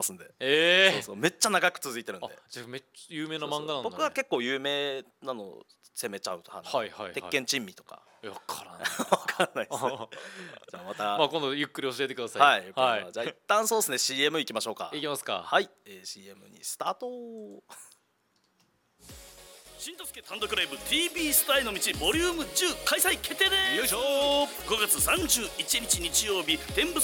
ますんで、そうそうめっちゃ長く続いてるんで。 じゃあめっちゃ有名な漫画なんだね。 僕は結構有名なのを攻めちゃう派なんで、鉄拳珍味とか。 分からない分かんないですね。じゃあまたまあ今度ゆっくり教えてください。 はい、じゃあ一旦そうですね CM いきましょうか。 いきますか。 はい、CM にスタート。 しんとすけ単独ライブ TV スターへの道ボリューム10開催決定です。よいしょ。5月31日日曜日天仏